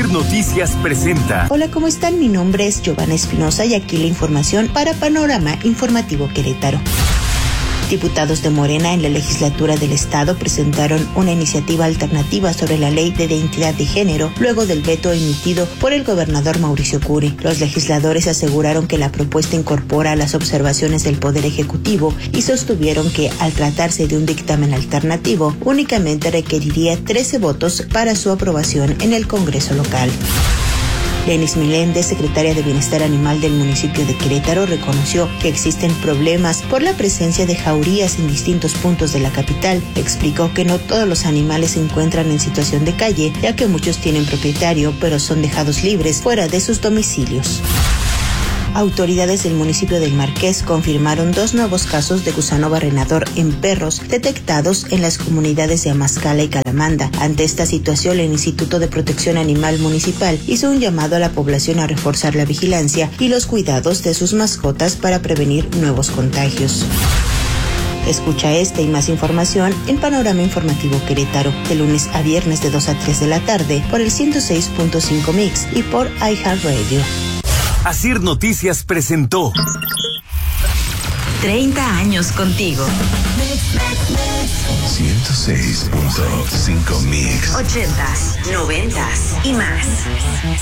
Asir Noticias presenta. Hola, ¿cómo están? Mi nombre es Giovanna Espinosa y aquí la información para Panorama Informativo Querétaro. Diputados de Morena en la legislatura del estado presentaron una iniciativa alternativa sobre la ley de identidad de género luego del veto emitido por el gobernador Mauricio Curi. Los legisladores aseguraron que la propuesta incorpora las observaciones del Poder Ejecutivo y sostuvieron que, al tratarse de un dictamen alternativo, únicamente requeriría 13 votos para su aprobación en el Congreso local. Lenis Miléndez, secretaria de Bienestar Animal del municipio de Querétaro, reconoció que existen problemas por la presencia de jaurías en distintos puntos de la capital. Explicó que no todos los animales se encuentran en situación de calle, ya que muchos tienen propietario, pero son dejados libres fuera de sus domicilios. Autoridades del municipio del Marqués confirmaron 2 nuevos casos de gusano barrenador en perros detectados en las comunidades de Amascala y Calamanda. Ante esta situación, el Instituto de Protección Animal Municipal hizo un llamado a la población a reforzar la vigilancia y los cuidados de sus mascotas para prevenir nuevos contagios. Escucha esta y más información en Panorama Informativo Querétaro, de lunes a viernes de 2 a 3 de la tarde por el 106.5 Mix y por iHeartRadio. Asir Noticias presentó 30 años contigo. 106.5 Mix. 80s, 90s y más.